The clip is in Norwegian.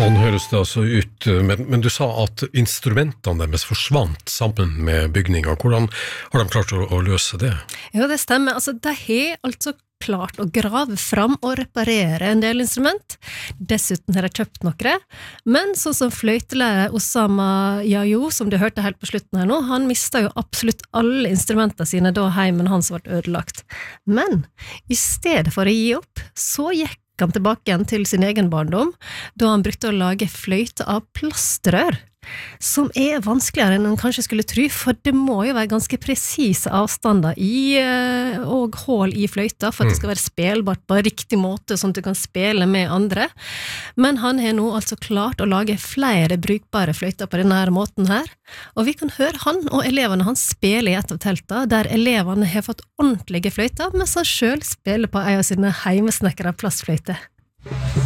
Sånn høres det altså ut, men du sa at instrumentene deres forsvant sammen med bygningen. Hvordan har de klart å løse det? Jo, det stemmer. Altså, de har altså klart å grave fram og reparere en del instrument. Dessuten har de kjøpt noen. Men sånn som fløytelærer Osama Yayo, som du hørte helt på slutten her nå, han mistet jo absolutt alle instrumentene sine da heimen hans ble ødelagt. Men i stedet for å gi opp, så gikk han tilbake igjen til sin egen barndom, da han brukte å lage fløyte av plastrør, som vanskeligere enn han kanskje skulle tro, for det må jo være ganske presise avstander og hål i fløyta, for at det skal være spelbart på riktig måte, sånn at du kan spille med andre. Men han har nå altså klart å lage flere brukbare fløyter på denne måten her, og vi kan høre han og elevene hans spille i et av teltene, der elevene har fått ordentlige fløyter, mens han selv spiller på en av sine heimesnekkere plastfløyter.